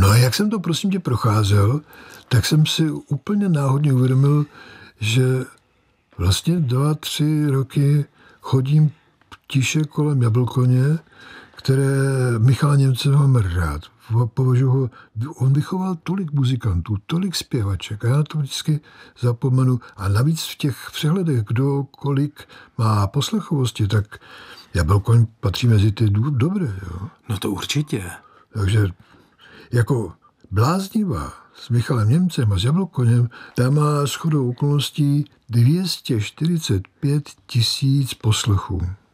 No a jak jsem to prosím tě procházel, tak jsem si úplně náhodně uvědomil, že vlastně 2-3 roky chodím tiše kolem Jablkoně, které Michala Němce mám rád. Považuji ho, on vychoval tolik muzikantů, tolik zpěvaček a já to vždycky zapomenu. A navíc v těch přehledech, kdo kolik má poslechovosti, tak Jablkoň patří mezi ty dobré. Jo. No to určitě. Takže jako Bláznivá s Michalem Němcem a s Jablkoněm, ta má shodou okolností 245 000 poslechů.